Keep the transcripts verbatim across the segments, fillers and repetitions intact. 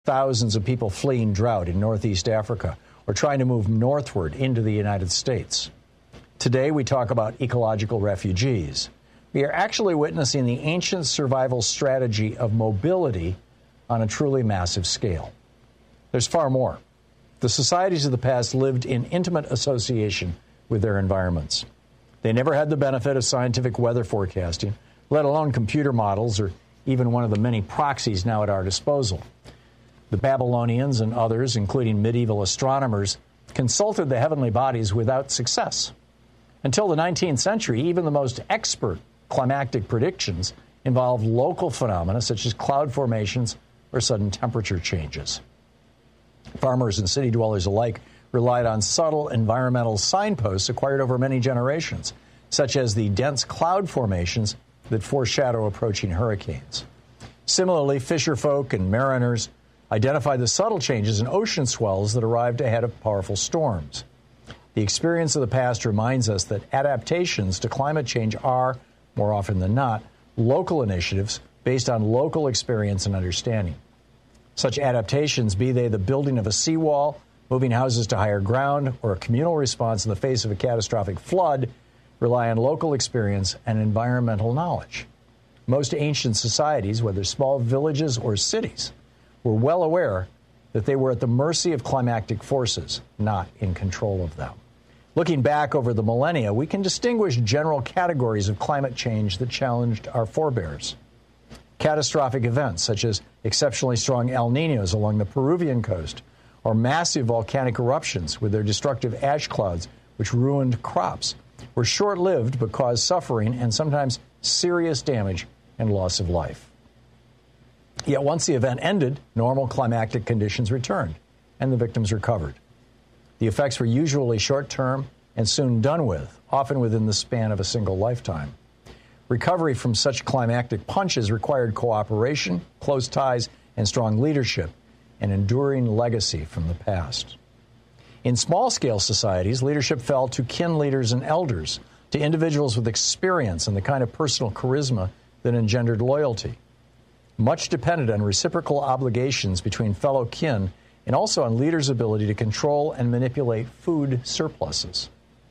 Thousands of people fleeing drought in Northeast Africa or trying to move northward into the United States. Today, we talk about ecological refugees. We are actually witnessing the ancient survival strategy of mobility on a truly massive scale. There's far more. The societies of the past lived in intimate association with their environments. They never had the benefit of scientific weather forecasting, let alone computer models or even one of the many proxies now at our disposal. The Babylonians and others, including medieval astronomers, consulted the heavenly bodies without success. Until the nineteenth century, even the most expert climactic predictions involved local phenomena such as cloud formations or sudden temperature changes. Farmers and city dwellers alike relied on subtle environmental signposts acquired over many generations, such as the dense cloud formations that foreshadow approaching hurricanes. Similarly, fisherfolk and mariners identified the subtle changes in ocean swells that arrived ahead of powerful storms. The experience of the past reminds us that adaptations to climate change are, more often than not, local initiatives based on local experience and understanding. Such adaptations, be they the building of a seawall, moving houses to higher ground, or a communal response in the face of a catastrophic flood, rely on local experience and environmental knowledge. Most ancient societies, whether small villages or cities, were well aware that they were at the mercy of climactic forces, not in control of them. Looking back over the millennia, we can distinguish general categories of climate change that challenged our forebears. Catastrophic events such as exceptionally strong El Niños along the Peruvian coast, or massive volcanic eruptions with their destructive ash clouds which ruined crops, were short-lived but caused suffering and sometimes serious damage and loss of life. Yet once the event ended, normal climactic conditions returned, and the victims recovered. The effects were usually short-term and soon done with, often within the span of a single lifetime. Recovery from such climactic punches required cooperation, close ties, and strong leadership, an enduring legacy from the past. In small-scale societies, leadership fell to kin leaders and elders, to individuals with experience and the kind of personal charisma that engendered loyalty. Much depended on reciprocal obligations between fellow kin and also on leaders' ability to control and manipulate food surpluses.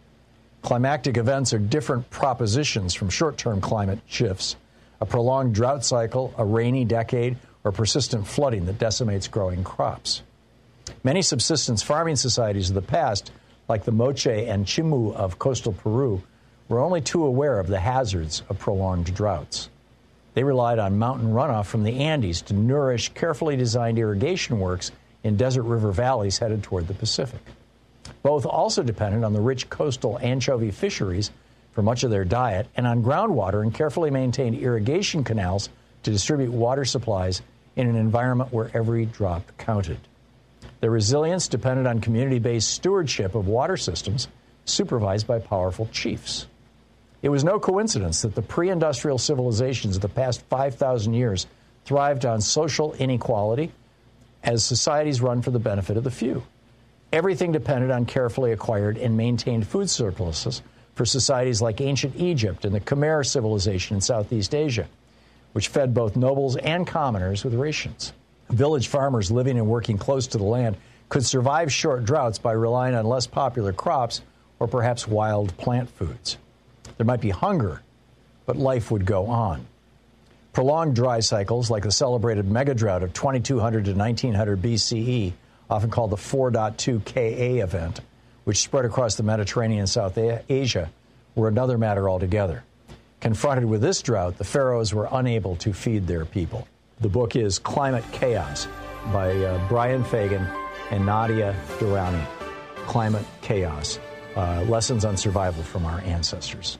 Climactic events are different propositions from short-term climate shifts, a prolonged drought cycle, a rainy decade, or persistent flooding that decimates growing crops. Many subsistence farming societies of the past, like the Moche and Chimu of coastal Peru, were only too aware of the hazards of prolonged droughts. They relied on mountain runoff from the Andes to nourish carefully designed irrigation works in desert river valleys headed toward the Pacific. Both also depended on the rich coastal anchovy fisheries for much of their diet and on groundwater and carefully maintained irrigation canals to distribute water supplies in an environment where every drop counted. Their resilience depended on community-based stewardship of water systems supervised by powerful chiefs. It was no coincidence that the pre-industrial civilizations of the past five thousand years thrived on social inequality as societies run for the benefit of the few. Everything depended on carefully acquired and maintained food surpluses for societies like ancient Egypt and the Khmer civilization in Southeast Asia, which fed both nobles and commoners with rations. Village farmers living and working close to the land could survive short droughts by relying on less popular crops or perhaps wild plant foods. There might be hunger, but life would go on. Prolonged dry cycles, like the celebrated megadrought of twenty-two hundred to nineteen hundred B C E, often called the four point two K A event, which spread across the Mediterranean and South Asia, were another matter altogether. Confronted with this drought, the pharaohs were unable to feed their people. The book is Climate Chaos by uh, Brian Fagan and Nadia Durrani. Climate Chaos, uh, Lessons on Survival from Our Ancestors.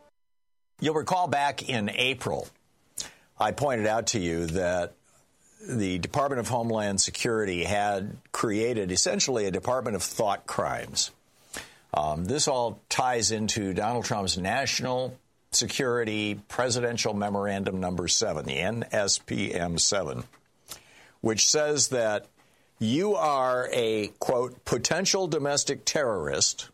You'll recall back in April, I pointed out to you that the Department of Homeland Security had created essentially a Department of Thought Crimes. Um, this all ties into Donald Trump's National Security Presidential Memorandum Number seven, the N S P M seven, which says that you are a, quote, potential domestic terrorist,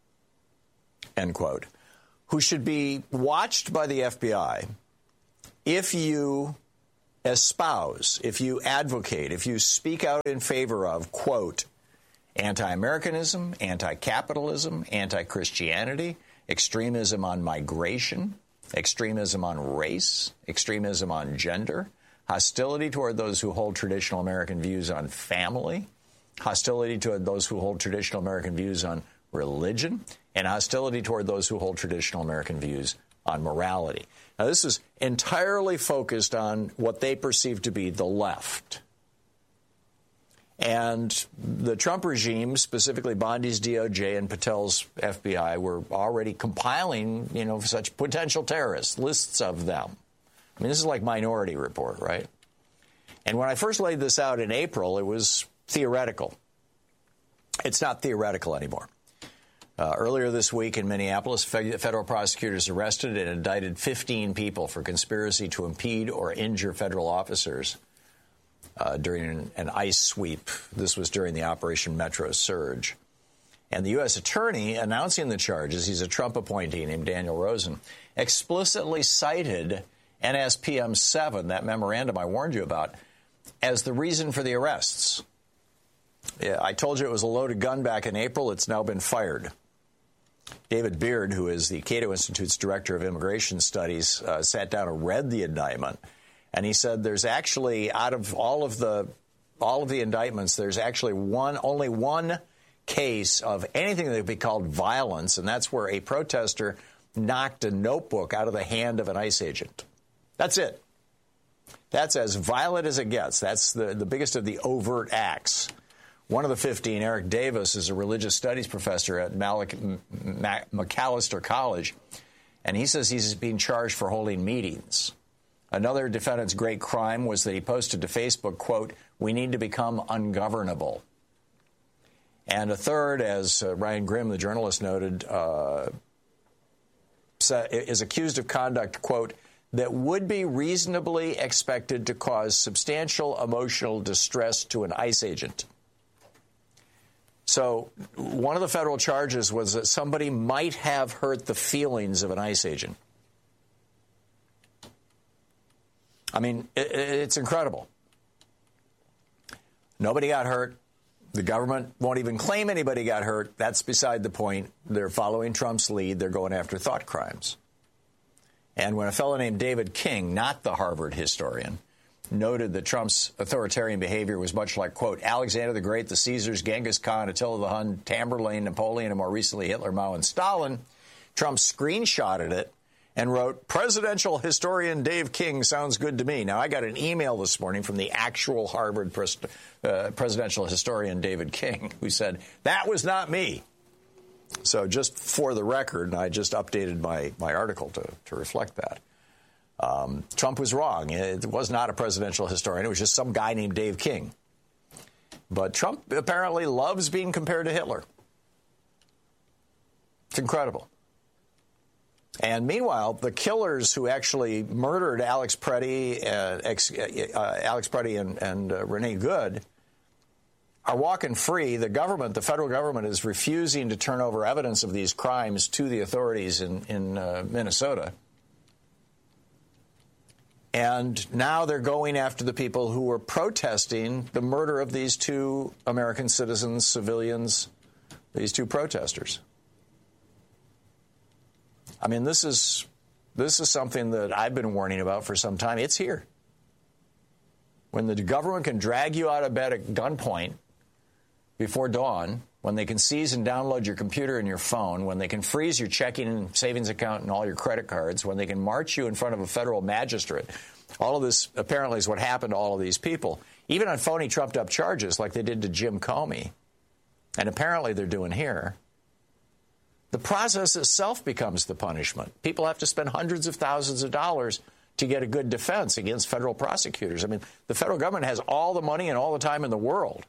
end quote, who should be watched by the F B I if you espouse, if you advocate, if you speak out in favor of, quote, anti-Americanism, anti-capitalism, anti-Christianity, extremism on migration, extremism on race, extremism on gender, hostility toward those who hold traditional American views on family, hostility toward those who hold traditional American views on religion, and hostility toward those who hold traditional American views on morality. Now, this is entirely focused on what they perceive to be the left. And the Trump regime, specifically Bondi's D O J and Patel's F B I, were already compiling, you know, such potential terrorists, lists of them. I mean, this is like Minority Report, right? And when I first laid this out in April, it was theoretical. It's not theoretical anymore. Uh, earlier this week in Minneapolis, federal prosecutors arrested and indicted fifteen people for conspiracy to impede or injure federal officers uh, during an, an ICE sweep. This was during the Operation Metro Surge. And the U S attorney announcing the charges, he's a Trump appointee named Daniel Rosen, explicitly cited N S P M seven, that memorandum I warned you about, as the reason for the arrests. Yeah, I told you it was a loaded gun back in April. It's now been fired. David Beard, who is the Cato Institute's director of immigration studies, uh, sat down and read the indictment, and he said there's actually, out of all of the all of the indictments, there's actually one, only one case of anything that would be called violence, and that's where a protester knocked a notebook out of the hand of an ICE agent. That's it. That's as violent as it gets. That's the, the biggest of the overt acts. One of the fifteen, Eric Davis, is a religious studies professor at Malik, M- Macalester College, and he says he's being charged for holding meetings. Another defendant's great crime was that he posted to Facebook, quote, "We need to become ungovernable." And a third, as uh, Ryan Grimm, the journalist, noted, uh, is accused of conduct, quote, that would be reasonably expected to cause substantial emotional distress to an ICE agent. So one of the federal charges was that somebody might have hurt the feelings of an ICE agent. I mean, it, it's incredible. Nobody got hurt. The government won't even claim anybody got hurt. That's beside the point. They're following Trump's lead. They're going after thought crimes. And when a fellow named David King, not the Harvard historian, noted that Trump's authoritarian behavior was much like, quote, Alexander the Great, the Caesars, Genghis Khan, Attila the Hun, Tamerlane, Napoleon, and more recently Hitler, Mao, and Stalin, Trump screenshotted it and wrote, presidential historian Dave King sounds good to me. Now, I got an email this morning from the actual Harvard pres- uh, presidential historian David King, who said, that was not me. So just for the record, I just updated my, my article to, to reflect that. Um, Trump was wrong. It was not a presidential historian. It was just some guy named Dave King. But Trump apparently loves being compared to Hitler. It's incredible. And meanwhile, the killers who actually murdered Alex Preddy, uh, ex, uh, Alex Preddy and, and uh, Renee Good are walking free. The government, the federal government, is refusing to turn over evidence of these crimes to the authorities in, in uh, Minnesota. And now they're going after the people who were protesting the murder of these two American citizens, civilians, these two protesters. I mean, this is this is something that I've been warning about for some time. It's here. When the government can drag you out of bed at gunpoint before dawn, when they can seize and download your computer and your phone, when they can freeze your checking and savings account and all your credit cards, when they can march you in front of a federal magistrate, all of this apparently is what happened to all of these people, even on phony trumped-up charges like they did to Jim Comey, and apparently they're doing here. The process itself becomes the punishment. People have to spend hundreds of thousands of dollars to get a good defense against federal prosecutors. I mean, the federal government has all the money and all the time in the world.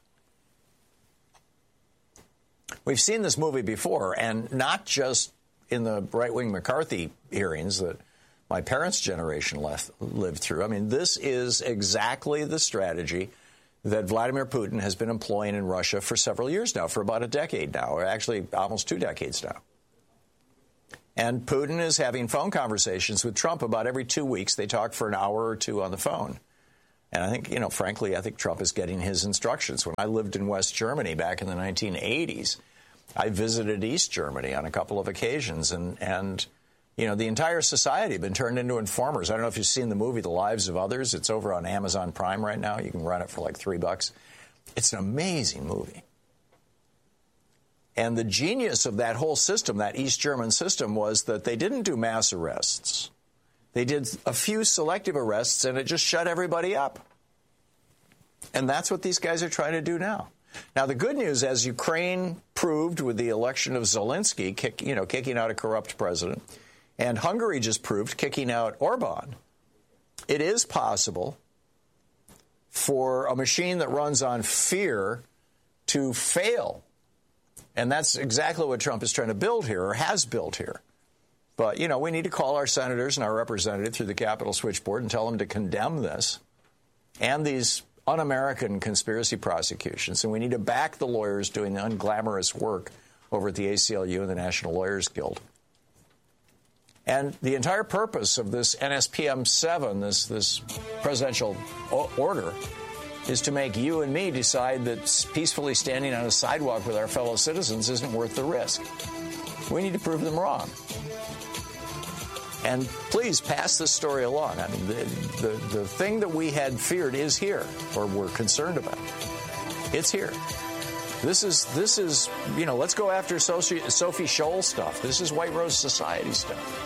We've seen this movie before, and not just in the right-wing McCarthy hearings that my parents' generation left, lived through. I mean, this is exactly the strategy that Vladimir Putin has been employing in Russia for several years now, for about a decade now, or actually almost two decades now. And Putin is having phone conversations with Trump about every two weeks. They talk for an hour or two on the phone. And I think, you know, frankly, I think Trump is getting his instructions. When I lived in West Germany back in the nineteen eighties, I visited East Germany on a couple of occasions, and, and you know, the entire society had been turned into informers. I don't know if you've seen the movie The Lives of Others. It's over on Amazon Prime right now. You can rent it for like three bucks. It's an amazing movie. And the genius of that whole system, that East German system, was that they didn't do mass arrests. They did a few selective arrests, and it just shut everybody up. And that's what these guys are trying to do now. Now, the good news, as Ukraine proved with the election of Zelensky, kick, you know, kicking out a corrupt president, and Hungary just proved kicking out Orban, it is possible for a machine that runs on fear to fail. And that's exactly what Trump is trying to build here, or has built here. But, you know, we need to call our senators and our representatives through the Capitol switchboard and tell them to condemn this and these un-American conspiracy prosecutions. And we need to back the lawyers doing the unglamorous work over at the A C L U and the National Lawyers Guild. And the entire purpose of this N S P M seven, this, this presidential order, is to make you and me decide that peacefully standing on a sidewalk with our fellow citizens isn't worth the risk. We need to prove them wrong. And please pass this story along. I mean, the, the, the thing that we had feared is here, or we're concerned about. It's here. This is, this is, you know, let's go after Sophie, Sophie Scholl stuff. This is White Rose Society stuff.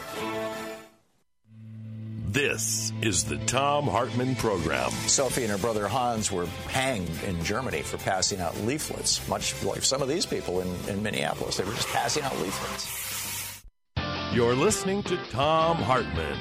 This is the Thom Hartmann Program. Sophie and her brother Hans were hanged in Germany for passing out leaflets, much like some of these people in, in Minneapolis. They were just passing out leaflets. You're listening to Thom Hartmann.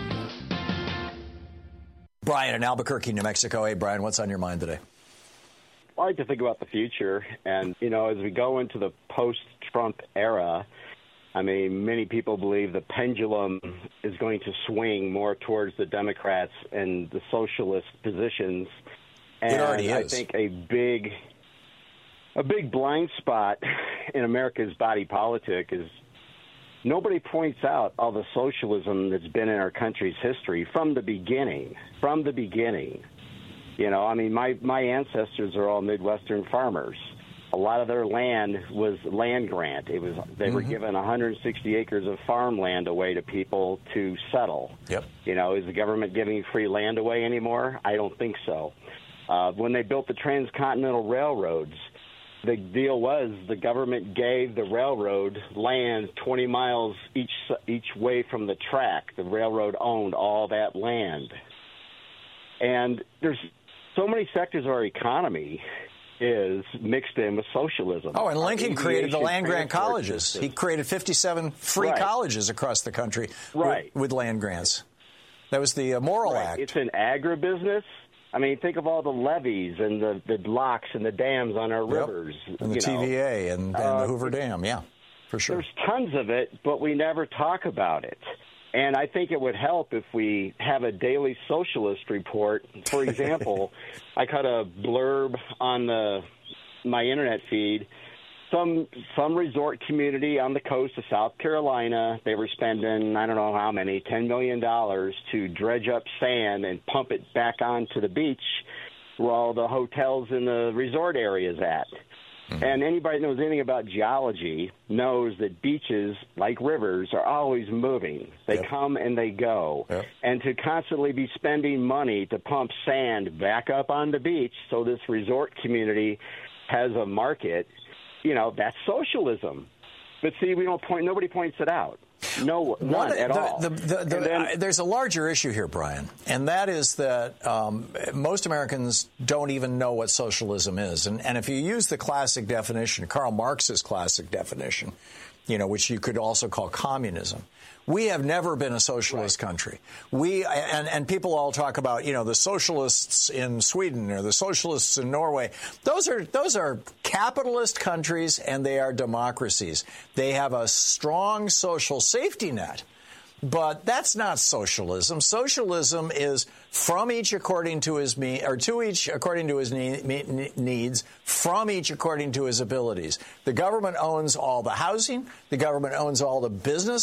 Brian in Albuquerque, New Mexico. Hey, Brian, what's on your mind today? I like to think about the future. And, you know, as we go into the post-Trump era, I mean, many people believe the pendulum is going to swing more towards the Democrats and the socialist positions. And it already is. I think a big, a big blind spot in America's body politic is nobody points out all the socialism that's been in our country's history from the beginning, from the beginning. You know, I mean, my, my ancestors are all Midwestern farmers. A lot of their land was land grant. It was they mm-hmm. were given one hundred sixty acres of farmland away to people to settle. Yep. You know, is the government giving free land away anymore? I don't think so. Uh, when they built the transcontinental railroads, the deal was the government gave the railroad land twenty miles each each way from the track. The railroad owned all that land. And there's so many sectors of our economy is mixed in with socialism. Oh, and Lincoln created the land-grant colleges. System. He created fifty-seven free right. colleges across the country right. with, with land grants. That was the uh, Morrill right. Act. It's an agribusiness. I mean, think of all the levees and the, the locks and the dams on our yep. rivers. And the you T V A know. and, and uh, the Hoover Dam, yeah, for sure. There's tons of it, but we never talk about it. And I think it would help if we have a daily socialist report. For example, I caught a blurb on the my internet feed. Some some resort community on the coast of South Carolina, they were spending, I don't know how many, ten million dollars to dredge up sand and pump it back onto the beach where all the hotels in the resort areas at. Mm-hmm. And anybody that knows anything about geology knows that beaches, like rivers, are always moving. They yep. come and they go. Yep. And to constantly be spending money to pump sand back up on the beach so this resort community has a market, you know, that's socialism. But see, we don't point. Nobody points it out. No, none One, at the, all. The, the, the, then, uh, there's a larger issue here, Brian, and that is that um, most Americans don't even know what socialism is. And, and if you use the classic definition, Karl Marx's classic definition, you know, which you could also call communism, we have never been a socialist right. country. We and, and people all talk about, you know, the socialists in Sweden or the socialists in Norway. Those are those are capitalist countries and they are democracies. They have a strong social safety net. But that's not socialism. Socialism is from each according to his me or to each according to his ne- me- needs, from each according to his abilities. The government owns all the housing. The government owns all the businesses.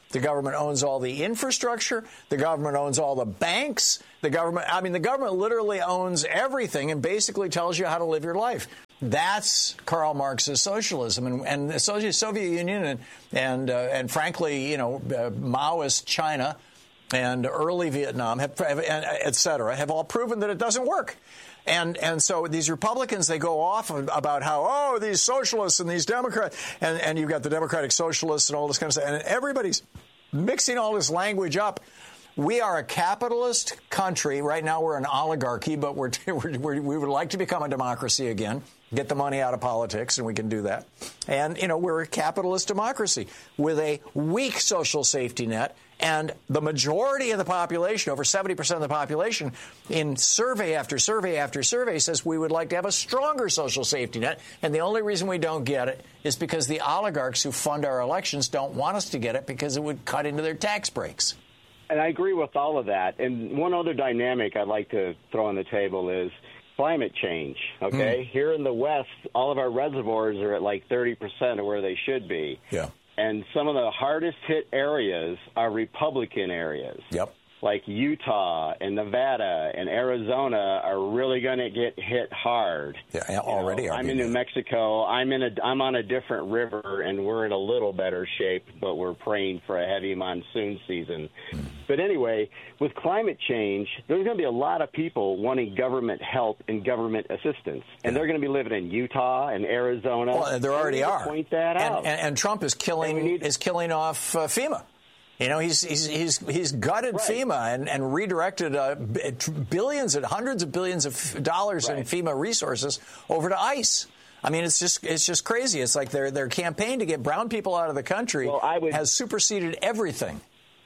The government owns all the infrastructure. The government owns all the banks. The government, I mean, the government literally owns everything and basically tells you how to live your life. That's Karl Marx's socialism, and, and the Soviet Union and and, uh, and frankly, you know, uh, Maoist China and early Vietnam, have, have, et cetera, have all proven that it doesn't work. And and so these Republicans, they go off about how, oh, these socialists and these Democrats, and, and you've got the Democratic Socialists and all this kind of stuff, and everybody's mixing all this language up. We are a capitalist country. Right now we're an oligarchy, but we're, we're, we would like to become a democracy again, get the money out of politics, and we can do that. And, you know, we're a capitalist democracy with a weak social safety net. And the majority of the population, over seventy percent of the population, in survey after survey after survey, says we would like to have a stronger social safety net. And the only reason we don't get it is because the oligarchs who fund our elections don't want us to get it because it would cut into their tax breaks. And I agree with all of that. And one other dynamic I'd like to throw on the table is climate change, okay? Mm. Here in the West, all of our reservoirs are at like thirty percent of where they should be. Yeah. And some of the hardest hit areas are Republican areas. Yep. Like Utah and Nevada and Arizona are really going to get hit hard. Yeah, already. You know, I'm in New Mexico. I'm in a. I'm on a different river, and we're in a little better shape, but we're praying for a heavy monsoon season. Mm. But anyway, with climate change, there's going to be a lot of people wanting government help and government assistance, and they're going to be living in Utah and Arizona. Well, there already are. Point that and, out. And, and Trump is killing need, is killing off uh, FEMA. You know, he's he's he's he's gutted right. FEMA and, and redirected uh, billions and hundreds of billions of dollars right. in FEMA resources over to ICE. I mean, it's just it's just crazy. It's like their their campaign to get brown people out of the country well, I would, has superseded everything.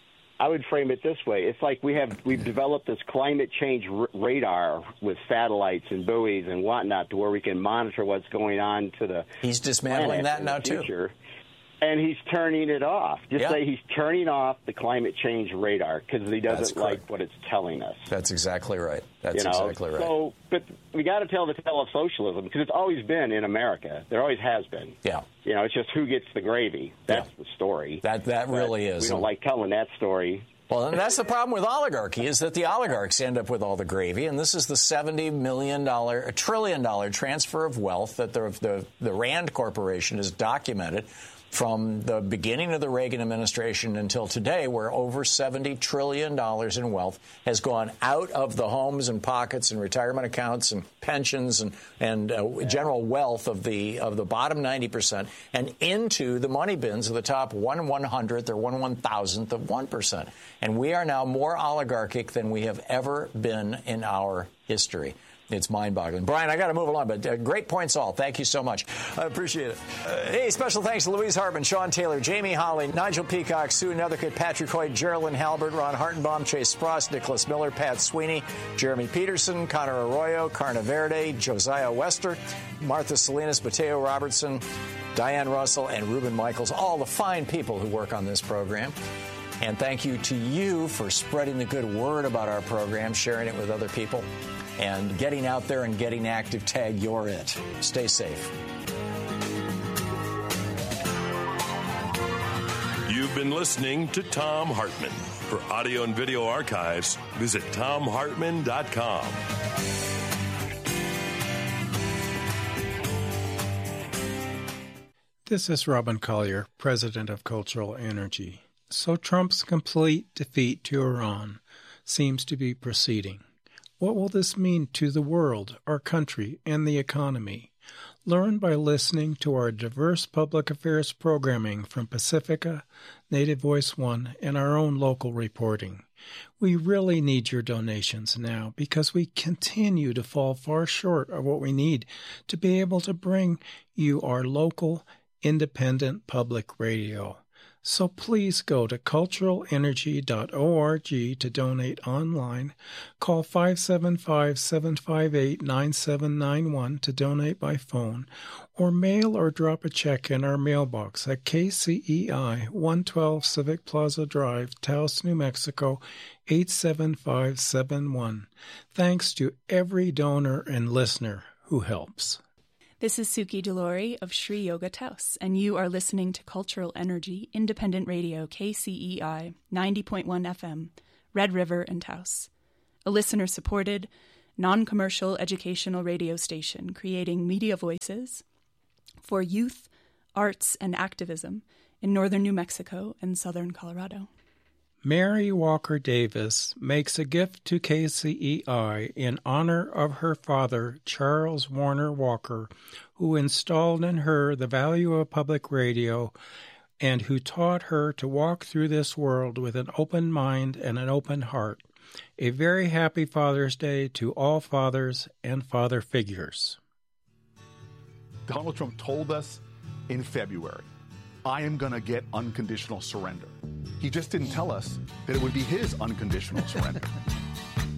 I would frame it this way: it's like we have we've developed this climate change r- radar with satellites and buoys and whatnot, to where we can monitor what's going on to the. He's dismantling that now too. And he's turning it off. Just yeah. say he's turning off the climate change radar because he doesn't like what it's telling us. That's exactly right. That's you know? exactly right. So, but we got to tell the tale of socialism because it's always been in America. There always has been. Yeah. You know, it's just who gets the gravy. That's yeah. the story. That that but really is. We don't like telling that story. Well, and that's the problem with oligarchy, is that the oligarchs end up with all the gravy, and this is the seventy million dollars, a trillion dollar transfer of wealth that the, the, the Rand Corporation has documented from the beginning of the Reagan administration until today, where over seventy trillion dollars in wealth has gone out of the homes and pockets and retirement accounts and pensions and, and uh, general wealth of the of the bottom ninety percent and into the money bins of the top one one hundredth or one one thousandth of one percent. And we are now more oligarchic than we have ever been in our history. It's mind-boggling. Brian, I got to move along, but uh, great points all. Thank you so much. I appreciate it. Uh, hey, special thanks to Louise Hartman, Sean Taylor, Jamie Holly, Nigel Peacock, Sue Nethercutt, Patrick Hoyt, Geraldine Halbert, Ron Hartenbaum, Chase Spross, Nicholas Miller, Pat Sweeney, Jeremy Peterson, Connor Arroyo, Carna Verde, Josiah Wester, Martha Salinas, Mateo Robertson, Diane Russell, and Ruben Michaels, all the fine people who work on this program. And thank you to you for spreading the good word about our program, sharing it with other people, and getting out there and getting active. Tag You're It. Stay safe. You've been listening to Thom Hartmann. For audio and video archives, visit thom hartmann dot com. This is Robin Collier, president of Cultural Energy. So Trump's complete defeat to Iran seems to be proceeding. What will this mean to the world, our country, and the economy? Learn by listening to our diverse public affairs programming from Pacifica, Native Voice One, and our own local reporting. We really need your donations now because we continue to fall far short of what we need to be able to bring you our local, independent public radio. So please go to cultural energy dot org to donate online. Call five seven five, seven five eight, nine seven nine one to donate by phone, or mail or drop a check in our mailbox at K C E I, one twelve Civic Plaza Drive, Taos, New Mexico, eight seven five seven one. Thanks to every donor and listener who helps. This is Suki Delori of Sri Yoga Taos, and you are listening to Cultural Energy, independent radio K C E I, ninety point one F M, Red River and Taos. A listener-supported, non-commercial educational radio station creating media voices for youth, arts, and activism in northern New Mexico and southern Colorado. Mary Walker Davis makes a gift to K C E I in honor of her father, Charles Warner Walker, who installed in her the value of public radio and who taught her to walk through this world with an open mind and an open heart. A very happy Father's Day to all fathers and father figures. Donald Trump told us in February, I am going to get unconditional surrender. He just didn't tell us that it would be his unconditional surrender.